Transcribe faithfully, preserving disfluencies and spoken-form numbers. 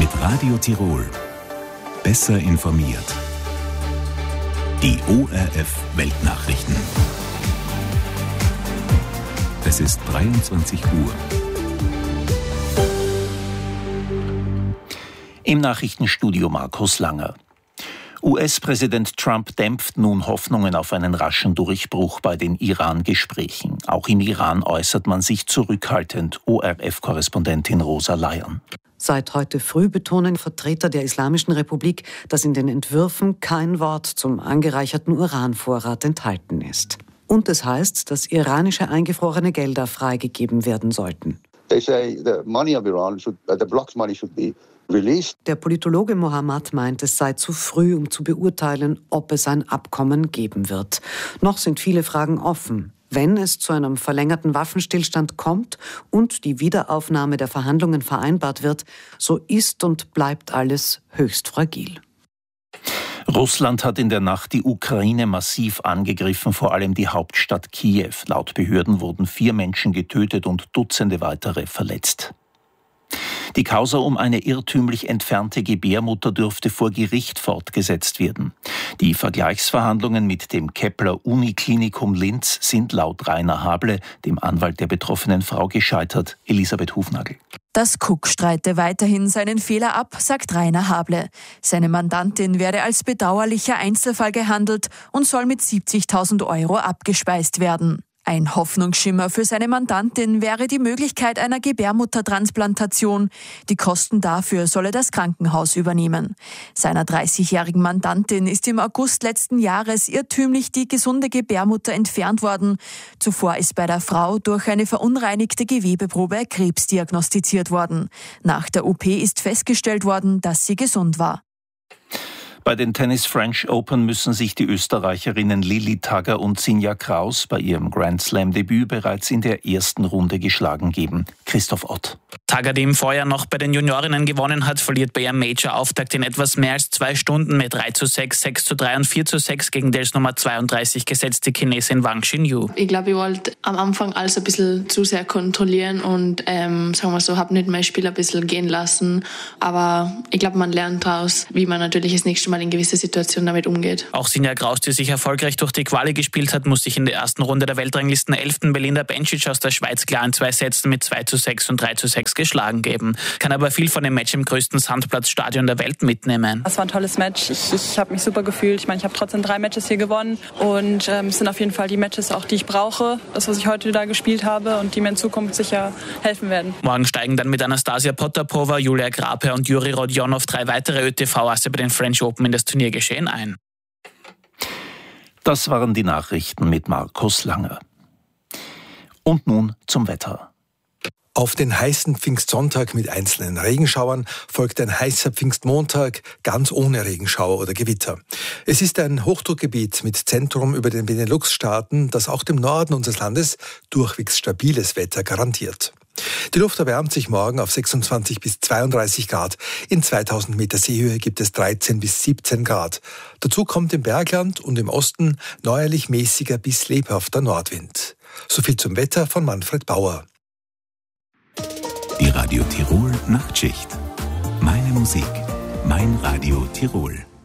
Mit Radio Tirol. Besser informiert. Die O R F Weltnachrichten. Es ist dreiundzwanzig Uhr. Im Nachrichtenstudio Markus Langer. U S-Präsident Trump dämpft nun Hoffnungen auf einen raschen Durchbruch bei den Iran-Gesprächen. Auch im Iran äußert man sich zurückhaltend. O R F-Korrespondentin Rosa Layan. Seit heute früh betonen Vertreter der Islamischen Republik, dass in den Entwürfen kein Wort zum angereicherten Uranvorrat enthalten ist. Und es heißt, dass iranische eingefrorene Gelder freigegeben werden sollten. They say the money of Iran should, uh, the bloc's money should be released. Der Politologe Mohammad meint, es sei zu früh, um zu beurteilen, ob es ein Abkommen geben wird. Noch sind viele Fragen offen. Wenn es zu einem verlängerten Waffenstillstand kommt und die Wiederaufnahme der Verhandlungen vereinbart wird, so ist und bleibt alles höchst fragil. Russland hat in der Nacht die Ukraine massiv angegriffen, vor allem die Hauptstadt Kiew. Laut Behörden wurden vier Menschen getötet und Dutzende weitere verletzt. Die Causa um eine irrtümlich entfernte Gebärmutter dürfte vor Gericht fortgesetzt werden. Die Vergleichsverhandlungen mit dem Kepler-Uniklinikum Linz sind laut Rainer Hable, dem Anwalt der betroffenen Frau, gescheitert. Elisabeth Hufnagel. Das Cook streite weiterhin seinen Fehler ab, sagt Rainer Hable. Seine Mandantin werde als bedauerlicher Einzelfall gehandelt und soll mit siebzigtausend Euro abgespeist werden. Ein Hoffnungsschimmer für seine Mandantin wäre die Möglichkeit einer Gebärmuttertransplantation. Die Kosten dafür solle das Krankenhaus übernehmen. Seiner dreißigjährigen Mandantin ist im August letzten Jahres irrtümlich die gesunde Gebärmutter entfernt worden. Zuvor ist bei der Frau durch eine verunreinigte Gewebeprobe Krebs diagnostiziert worden. Nach der O P ist festgestellt worden, dass sie gesund war. Bei den Tennis French Open müssen sich die Österreicherinnen Lilli Tagger und Sinja Kraus bei ihrem Grand Slam-Debüt bereits in der ersten Runde geschlagen geben. Christoph Ott. Tagger, die im Vorjahr noch bei den Juniorinnen gewonnen hat, verliert bei ihrem Major-Auftakt in etwas mehr als zwei Stunden mit drei zu sechs, sechs zu drei und vier zu sechs gegen die als Nummer zweiunddreißig gesetzte Chinesin Wang Xinyu. Ich glaube, ich wollte am Anfang alles ein bisschen zu sehr kontrollieren und ähm, sagen wir so, habe nicht mein Spiel ein bisschen gehen lassen. Aber ich glaube, man lernt daraus, wie man natürlich das nächste Mal in gewisse Situationen damit umgeht. Auch Sinja Kraus, die sich erfolgreich durch die Quali gespielt hat, muss sich in der ersten Runde der Weltranglisten elften Belinda Bencic aus der Schweiz klar in zwei Sätzen mit zwei zu sechs und drei zu sechs geschlagen geben. Kann aber viel von dem Match im größten Sandplatzstadion der Welt mitnehmen. Das war ein tolles Match. Ich, ich habe mich super gefühlt. Ich meine, ich habe trotzdem drei Matches hier gewonnen und ähm, es sind auf jeden Fall die Matches auch, die ich brauche. Das, was ich heute da gespielt habe und die mir in Zukunft sicher helfen werden. Morgen steigen dann mit Anastasia Potapova, Julia Grape und Juri Rodionov drei weitere Ö T V-Asse bei den French Open in das Turniergeschehen ein. Das waren die Nachrichten mit Markus Langer. Und nun zum Wetter. Auf den heißen Pfingstsonntag mit einzelnen Regenschauern folgt ein heißer Pfingstmontag ganz ohne Regenschauer oder Gewitter. Es ist ein Hochdruckgebiet mit Zentrum über den Benelux-Staaten, das auch dem Norden unseres Landes durchwegs stabiles Wetter garantiert. Die Luft erwärmt sich morgen auf sechsundzwanzig bis zweiunddreißig Grad. In zweitausend Meter Seehöhe gibt es dreizehn bis siebzehn Grad. Dazu kommt im Bergland und im Osten neuerlich mäßiger bis lebhafter Nordwind. Soviel zum Wetter von Manfred Bauer. Die Radio Tirol Nachtschicht. Meine Musik, mein Radio Tirol.